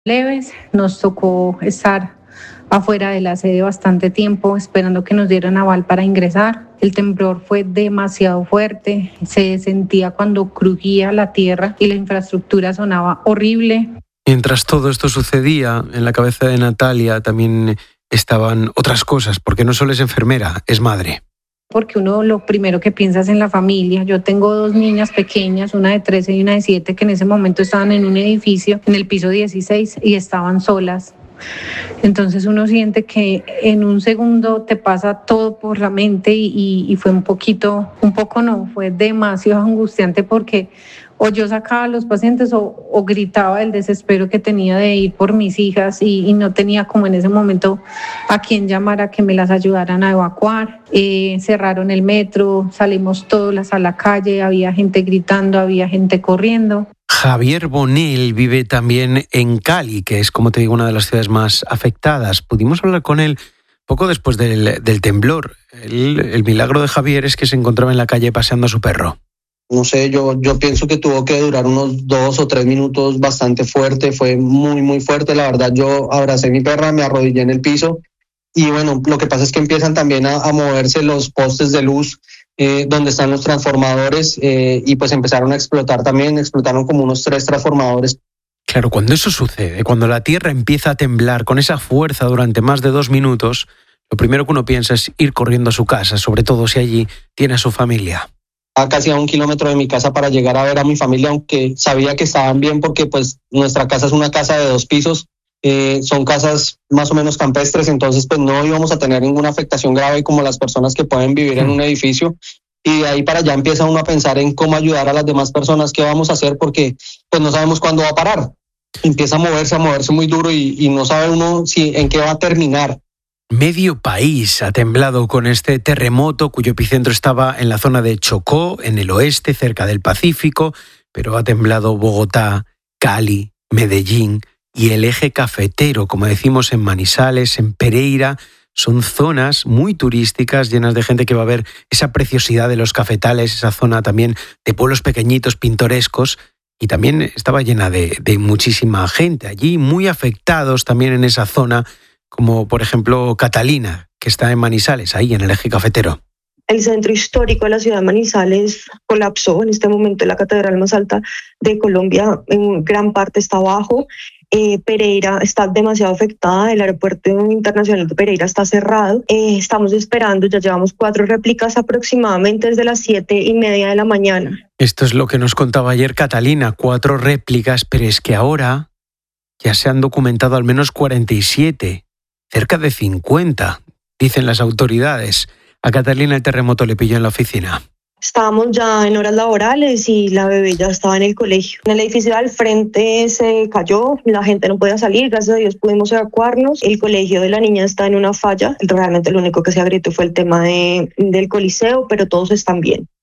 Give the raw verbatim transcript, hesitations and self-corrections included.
Leves, nos tocó estar afuera de la sede bastante tiempo esperando que nos dieran aval para ingresar. El temblor fue demasiado fuerte, se sentía cuando crujía la tierra y la infraestructura sonaba horrible. Mientras todo esto sucedía, en la cabeza de Natalia también estaban otras cosas, porque no solo es enfermera, es madre. Porque uno lo primero que piensa es en la familia. Yo tengo dos niñas pequeñas, una de trece y una de siete, que en ese momento estaban en un edificio en el piso dieciséis y estaban solas. Entonces uno siente que en un segundo te pasa todo por la mente y, y, y fue un poquito, un poco no, fue demasiado angustiante porque o yo sacaba a los pacientes o, o gritaba el desespero que tenía de ir por mis hijas y, y no tenía como en ese momento a quien llamar a que me las ayudaran a evacuar. Eh, cerraron el metro, salimos todas a la calle, había gente gritando, había gente corriendo. Javier Bonel vive también en Cali, que es, como te digo, una de las ciudades más afectadas. Pudimos hablar con él poco después del, del temblor. El, el milagro de Javier es que se encontraba en la calle paseando a su perro. No sé, yo, yo pienso que tuvo que durar unos dos o tres minutos bastante fuerte, fue muy, muy fuerte. La verdad, yo abracé a mi perra, me arrodillé en el piso y bueno, lo que pasa es que empiezan también a, a moverse los postes de luz eh, donde están los transformadores eh, y pues empezaron a explotar también, explotaron como unos tres transformadores. Claro, cuando eso sucede, cuando la tierra empieza a temblar con esa fuerza durante más de dos minutos, lo primero que uno piensa es ir corriendo a su casa, sobre todo si allí tiene a su familia. A casi a un kilómetro de mi casa para llegar a ver a mi familia, aunque sabía que estaban bien porque pues nuestra casa es una casa de dos pisos, eh, son casas más o menos campestres, entonces pues no íbamos a tener ninguna afectación grave como las personas que pueden vivir en un edificio. Y de ahí para allá empieza uno a pensar en cómo ayudar a las demás personas, qué vamos a hacer porque pues no sabemos cuándo va a parar. Empieza a moverse, a moverse muy duro y, y no sabe uno si en qué va a terminar. Medio país ha temblado con este terremoto cuyo epicentro estaba en la zona de Chocó, en el oeste, cerca del Pacífico, pero ha temblado Bogotá, Cali, Medellín y el eje cafetero, como decimos en Manizales, en Pereira. Son zonas muy turísticas, llenas de gente que va a ver esa preciosidad de los cafetales, esa zona también de pueblos pequeñitos, pintorescos, y también estaba llena de, de muchísima gente allí, muy afectados también en esa zona, como por ejemplo Catalina, que está en Manizales, ahí en el eje cafetero. El centro histórico de la ciudad de Manizales colapsó. En este momento la catedral más alta de Colombia en gran parte está abajo. Eh, Pereira está demasiado afectada, el aeropuerto internacional de Pereira está cerrado. Eh, estamos esperando, ya llevamos cuatro réplicas aproximadamente desde las siete y media de la mañana. Esto es lo que nos contaba ayer Catalina, cuatro réplicas, pero es que ahora ya se han documentado al menos cuarenta y siete. Cerca de cincuenta, dicen las autoridades. A Catalina el terremoto le pilló en la oficina. Estábamos ya en horas laborales y la bebé ya estaba en el colegio. En el edificio al frente se cayó, la gente no podía salir, gracias a Dios pudimos evacuarnos. El colegio de la niña está en una falla. Realmente lo único que se agrietó fue el tema de, del coliseo, pero todos están bien.